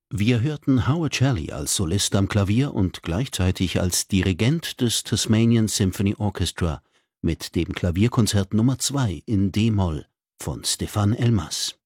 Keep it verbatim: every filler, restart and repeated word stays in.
Wir hörten Howard Shelley als Solist am Klavier und gleichzeitig als Dirigent des Tasmanian Symphony Orchestra mit dem Klavierkonzert Nummer zwei in d-Moll von Stefan Elmas.